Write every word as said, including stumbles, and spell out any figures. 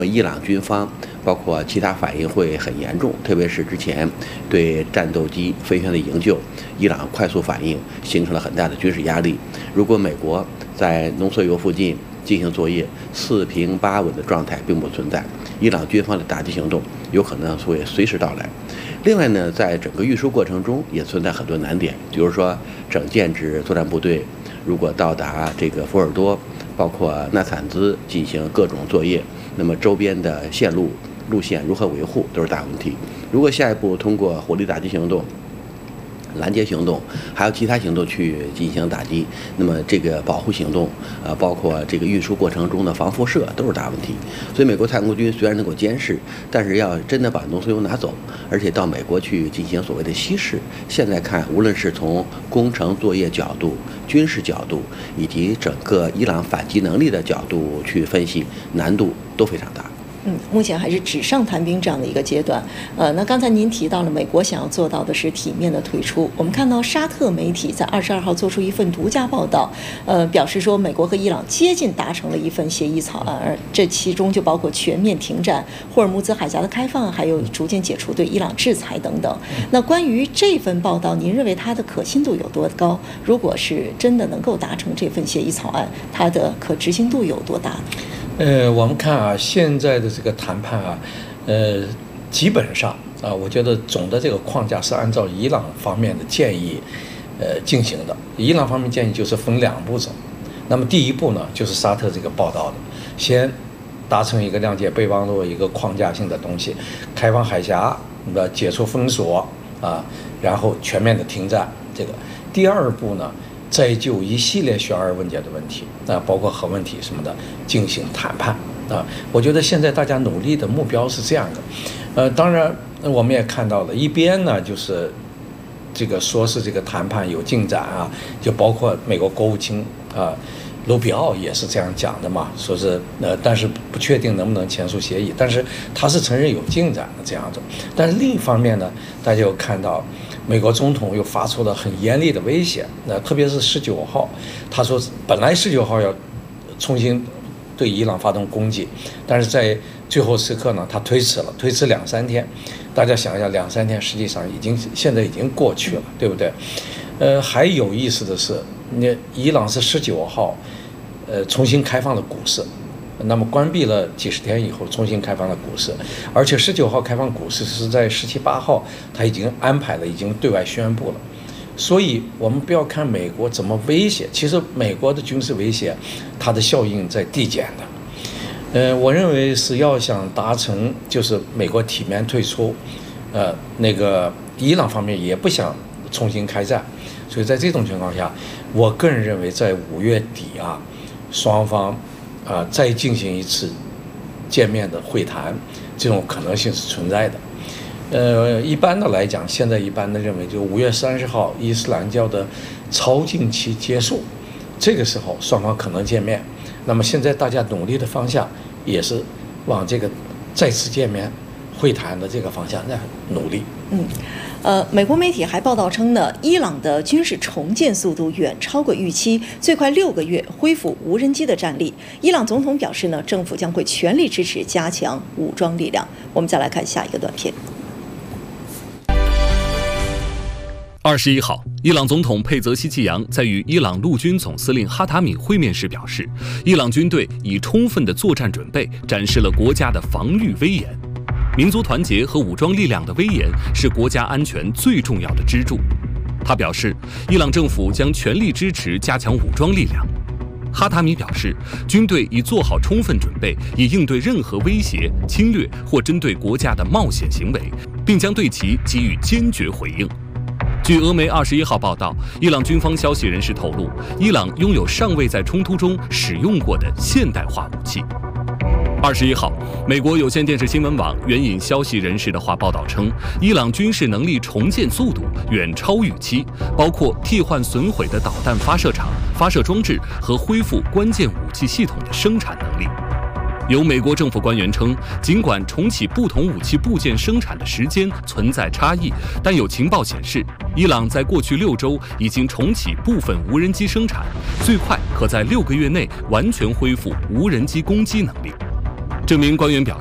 伊朗军方包括其他反应会很严重，特别是之前对战斗机飞行的营救，伊朗快速反应形成了很大的军事压力。如果美国在浓缩铀附近进行作业，四平八稳的状态并不存在，伊朗军方的打击行动有可能会随时到来。另外呢，在整个运输过程中也存在很多难点，比如说整建制作战部队如果到达这个福尔多，包括纳坦兹进行各种作业，那么周边的线路路线如何维护都是大问题。如果下一步通过火力打击行动、拦截行动，还有其他行动去进行打击，那么这个保护行动，呃，包括这个运输过程中的防辐射都是大问题。所以，美国太空军虽然能够监视，但是要真的把浓缩铀拿走，而且到美国去进行所谓的稀释，现在看，无论是从工程作业角度、军事角度，以及整个伊朗反击能力的角度去分析，难度都非常大。 嗯，目前还是纸上谈兵这样的一个阶段。呃，那刚才您提到了美国想要做到的是体面的退出。我们看到沙特媒体在二十二号做出一份独家报道，呃，表示说美国和伊朗接近达成了一份协议草案，而这其中就包括全面停战、霍尔木兹海峡的开放，还有逐渐解除对伊朗制裁等等。那关于这份报道，您认为它的可信度有多高？如果是真的能够达成这份协议草案，它的可执行度有多大？ 呃，我们看啊，现在的这个谈判啊，呃，基本上啊，我觉得总的这个框架是按照伊朗方面的建议，呃，进行的。伊朗方面建议就是分两步走。那么第一步呢，就是沙特这个报道的，先达成一个谅解备忘录一个框架性的东西，开放海峡，那解除封锁啊，然后全面的停战。这个第二步呢，再就一系列悬而未解的问题啊，包括核问题什么的进行谈判啊。我觉得现在大家努力的目标是这样的，呃，当然我们也看到了，一边呢就是这个说是这个谈判有进展啊，就包括美国国务卿啊卢比奥也是这样讲的嘛，说是呃，但是不确定能不能签署协议，但是他是承认有进展的这样子。但是另一方面呢，大家又看到美国总统又发出了很严厉的威胁，那特别是十九号，他说本来十九号要重新对伊朗发动攻击，但是在最后时刻呢，他推迟了，推迟两三天。大家想一下，两三天实际上已经现在已经过去了，对不对？呃，还有意思的是，那伊朗是十九号，呃，重新开放了股市，那么关闭了几十天以后，重新开放了股市，而且十九号开放股市是在十七八号，他已经安排了，已经对外宣布了。所以我们不要看美国怎么威胁，其实美国的军事威胁，它的效应在递减的。呃，我认为是要想达成，就是美国体面退出，呃，那个伊朗方面也不想重新开战，所以在这种情况下，我个人认为在五月底啊，双方啊、呃、再进行一次见面的会谈，这种可能性是存在的。呃，一般的来讲，现在一般的认为，就五月三十号伊斯兰教的超禁期结束，这个时候双方可能见面。那么现在大家努力的方向也是往这个再次见面会谈的这个方向在努力。 嗯，呃，美国媒体还报道称呢，伊朗的军事重建速度远超过预期，最快六个月恢复无人机的战力。伊朗总统表示呢，政府将会全力支持加强武装力量。我们再来看下一个短片。 二十一号，伊朗总统佩泽希季扬在与伊朗陆军总司令哈塔米会面时表示，伊朗军队以充分的作战准备展示了国家的防御威严。民族团结和武装力量的威严是国家安全最重要的支柱。他表示，伊朗政府将全力支持加强武装力量。哈塔米表示，军队已做好充分准备，以应对任何威胁、侵略或针对国家的冒险行为，并将对其给予坚决回应。据俄媒二十一号报道，伊朗军方消息人士透露，伊朗拥有尚未在冲突中使用过的现代化武器。二十一号，美国有线电视新闻网援引消息人士的话报道称，伊朗军事能力重建速度远超预期，包括替换损毁的导弹发射场、发射装置和恢复关键武器系统的生产能力。有美国政府官员称，尽管重启不同武器部件生产的时间存在差异，但有情报显示，伊朗在过去六周已经重启部分无人机生产，最快可在六个月内完全恢复无人机攻击能力。 这名官员表